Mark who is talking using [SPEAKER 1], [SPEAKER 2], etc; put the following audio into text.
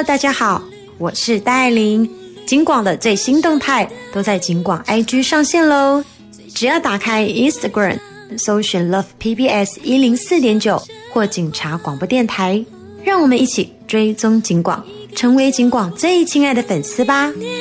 [SPEAKER 1] Hello， 大家好，我是戴爱玲。警广的最新动态都在警广 IG 上线咯，只要打开 Instagram， 搜寻 Love PBS 104.9或警察广播电台，让我们一起追踪警广，成为警广最亲爱的粉丝吧。